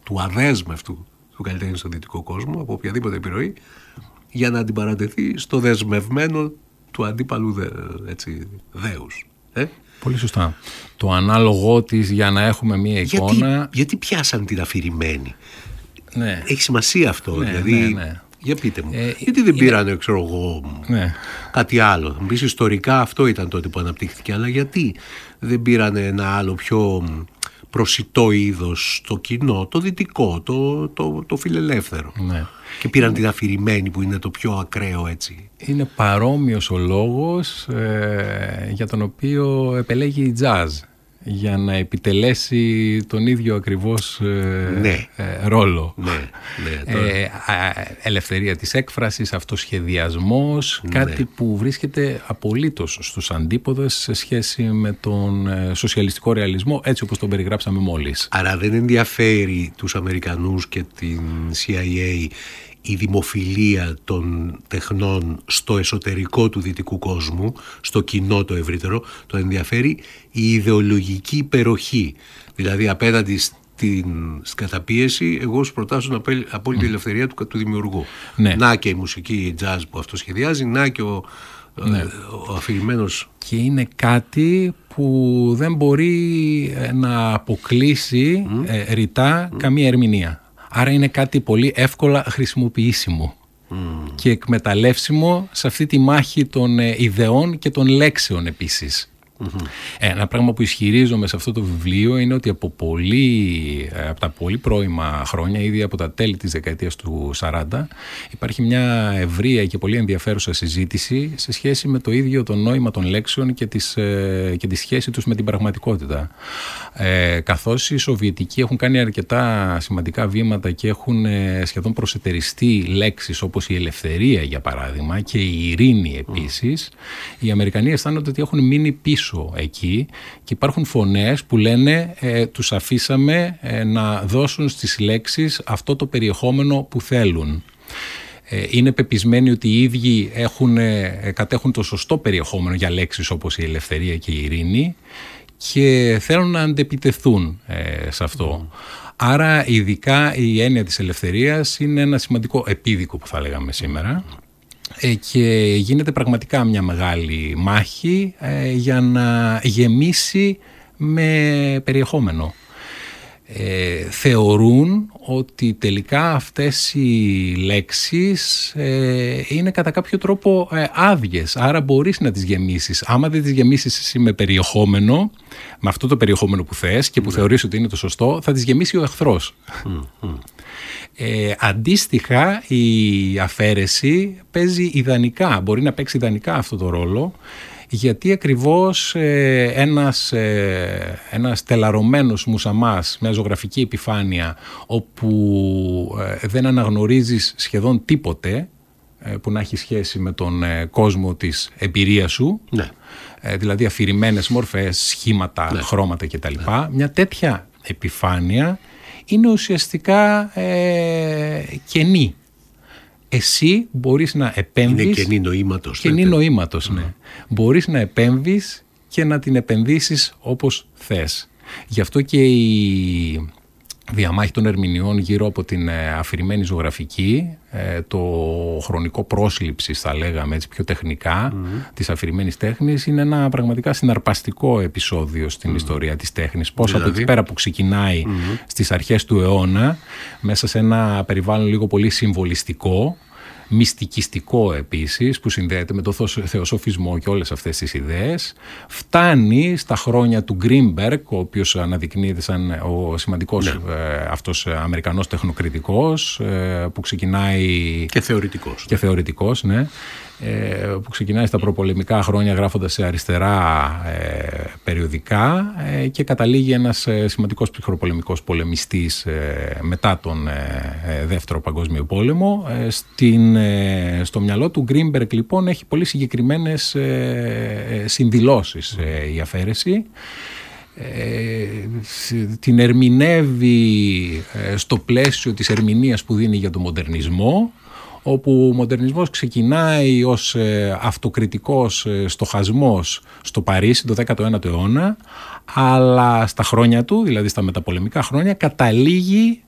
του αδέσμευτου του καλλιτέχνη στο δυτικό κόσμο από οποιαδήποτε επιρροή, για να αντιπαρατεθεί στο δεσμευμένο του αντίπαλου δέους. Πολύ σωστά. Το ανάλογό της για να έχουμε μία εικόνα. Γιατί πιάσαν την αφηρημένη. Ναι. Έχει σημασία αυτό. Ναι, δηλαδή, ναι. Για πείτε μου. Γιατί δεν πήρανε, ξέρω εγώ, κάτι άλλο. Θα μου πεις, ιστορικά αυτό ήταν τότε που αναπτύχθηκε, αλλά γιατί δεν πήρανε ένα άλλο πιο προσιτό είδος στο κοινό, το δυτικό, το φιλελεύθερο. Ναι. Και πήραν την αφηρημένη που είναι το πιο ακραίο, έτσι. Είναι παρόμοιος ο λόγος για τον οποίο επελέγει η jazz, για να επιτελέσει τον ίδιο ακριβώς ρόλο. Ελευθερία της έκφρασης, αυτοσχεδιασμός, κάτι που βρίσκεται απολύτως στους αντίποδες σε σχέση με τον σοσιαλιστικό ρεαλισμό, έτσι όπως τον περιγράψαμε μόλις. Άρα δεν ενδιαφέρει τους Αμερικανούς και την CIA η δημοφιλία των τεχνών στο εσωτερικό του δυτικού κόσμου, στο κοινό το ευρύτερο, το ενδιαφέρει η ιδεολογική υπεροχή. Δηλαδή απέναντι στην καταπίεση, εγώ σου προτάσω απόλυτη ελευθερία του δημιουργού. Ναι. Να και η μουσική, η jazz που αυτό σχεδιάζει, να και ο αφηρημένος. Και είναι κάτι που δεν μπορεί να αποκλείσει ρητά καμία ερμηνεία. Άρα είναι κάτι πολύ εύκολα χρησιμοποιήσιμο και εκμεταλλεύσιμο σε αυτή τη μάχη των ιδεών και των λέξεων επίσης. Ένα πράγμα που ισχυρίζομαι σε αυτό το βιβλίο είναι ότι από τα πολύ πρώιμα χρόνια, ήδη από τα τέλη της δεκαετίας του 40, υπάρχει μια ευρεία και πολύ ενδιαφέρουσα συζήτηση σε σχέση με το ίδιο το νόημα των λέξεων και τη σχέση τους με την πραγματικότητα. Καθώς οι Σοβιετικοί έχουν κάνει αρκετά σημαντικά βήματα και έχουν σχεδόν προσετεριστεί λέξεις όπως η ελευθερία, για παράδειγμα, και η ειρήνη επίσης, οι Αμερικανοί αισθάνονται ότι έχουν μείνει πίσω εκεί και υπάρχουν φωνές που λένε τους αφήσαμε να δώσουν στις λέξεις αυτό το περιεχόμενο που θέλουν. Είναι πεπισμένοι ότι οι ίδιοι κατέχουν το σωστό περιεχόμενο για λέξεις όπως η ελευθερία και η ειρήνη και θέλουν να αντεπιτεθούν σε αυτό. Άρα ειδικά η έννοια της ελευθερίας είναι ένα σημαντικό επίδικο που θα λέγαμε σήμερα. Και γίνεται πραγματικά μια μεγάλη μάχη για να γεμίσει με περιεχόμενο. Θεωρούν ότι τελικά αυτές οι λέξεις είναι κατά κάποιο τρόπο άδειες, άρα μπορείς να τις γεμίσεις. Άμα δεν τις γεμίσεις εσύ με περιεχόμενο, με αυτό το περιεχόμενο που θες και που θεωρείς ότι είναι το σωστό, θα τις γεμίσει ο εχθρός. Αντίστοιχα η αφαίρεση παίζει ιδανικά, μπορεί να παίξει ιδανικά αυτό το ρόλο, γιατί ακριβώς ένας τελαρωμένος μουσαμάς, μια ζωγραφική επιφάνεια όπου δεν αναγνωρίζεις σχεδόν τίποτε που να έχει σχέση με τον κόσμο της εμπειρίας σου, δηλαδή αφηρημένες μορφές, σχήματα, χρώματα κτλ. Μια τέτοια επιφάνεια είναι ουσιαστικά κενή. Εσύ μπορείς να επέμβεις. Είναι κενή νοήματος. Κενή νοήματος, ναι. Μπορείς να επέμβεις και να την επενδύσεις όπως θες. Γι' αυτό και η διαμάχη των ερμηνεών γύρω από την αφηρημένη ζωγραφική, το χρονικό πρόσληψης θα λέγαμε έτσι πιο τεχνικά της αφηρημένης τέχνης, είναι ένα πραγματικά συναρπαστικό επεισόδιο στην ιστορία της τέχνης. Πώς από εκεί πέρα που ξεκινάει στις αρχές του αιώνα, μέσα σε ένα περιβάλλον λίγο πολύ συμβολιστικό, μυστικιστικό επίσης, που συνδέεται με το θεοσοφισμό και όλες αυτές τις ιδέες, φτάνει στα χρόνια του Γκρίνμπεργκ, ο οποίος αναδεικνύεται σαν ο σημαντικός αυτός Αμερικανός τεχνοκριτικός, που ξεκινάει... Και θεωρητικός. Ναι. Που ξεκινάει στα προπολεμικά χρόνια γράφοντας σε αριστερά περιοδικά και καταλήγει ένας σημαντικός ψυχροπολεμικός πολεμιστής μετά τον Δεύτερο Παγκόσμιο Πόλεμο. Στο μυαλό του Γκρίνμπεργκ λοιπόν έχει πολύ συγκεκριμένες συνδηλώσεις η αφαίρεση. Την ερμηνεύει στο πλαίσιο της ερμηνείας που δίνει για τον μοντερνισμό, όπου ο μοντερνισμός ξεκινάει ως αυτοκριτικός στοχασμός στο Παρίσι το 19ο αιώνα, αλλά στα χρόνια του, δηλαδή στα μεταπολεμικά χρόνια, καταλήγει